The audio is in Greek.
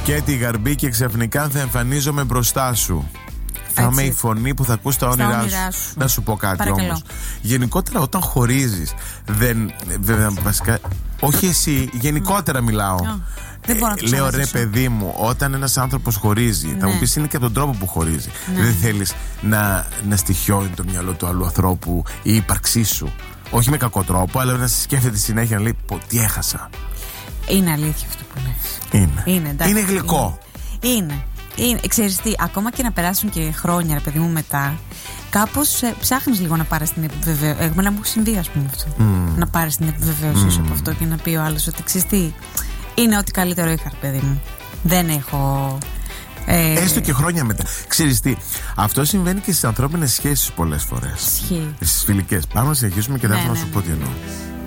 Σκέτη γαρμπή και ξαφνικά θα εμφανίζομαι μπροστά σου. Θα είμαι η φωνή που θα ακούς τα όνειρά σου. Να σου πω κάτι όμως. Γενικότερα όταν χωρίζεις, βέβαια βασικά, όχι εσύ, γενικότερα μιλάω. Λέω ρε παιδί μου, όταν ένας άνθρωπος χωρίζει, θα μου πεις είναι και από τον τρόπο που χωρίζει. Δεν θέλεις να στοιχιώνει το μυαλό του άλλου ανθρώπου η ύπαρξή σου. Όχι με κακό τρόπο, αλλά να σκέφτεται συνέχεια να λέει τι έχασα. Είναι αλήθεια αυτό που λες. Είναι γλυκό. Είναι. Ξέρεις τι, ακόμα και να περάσουν και χρόνια, ρε παιδί μου, μετά, κάπως ψάχνεις λίγο να πάρεις την επιβεβαίωση. Εμένα μου έχει συμβεί, ας πούμε, αυτό. Να πάρεις την επιβεβαίωσή σου από αυτό και να πει ο άλλος ότι ξέρεις τι, είναι ό,τι καλύτερο είχα, ρε παιδί μου. Δεν έχω. Έστω και χρόνια μετά. Ξέρεις τι, αυτό συμβαίνει και στις ανθρώπινες σχέσεις πολλές φορές. Ισχύει. Στις φιλικές. Πάμε να συνεχίσουμε και θα έρθω να σου πω τι εννοώ.